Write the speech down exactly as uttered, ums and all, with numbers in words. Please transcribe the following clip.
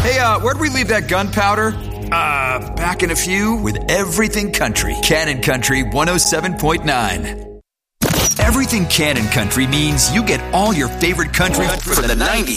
Hey, uh, where'd we leave that gunpowder? Uh, back in a few with Everything Country. Cannon Country one oh seven point nine. Everything Cannon Country means you get all your favorite country from the nineties.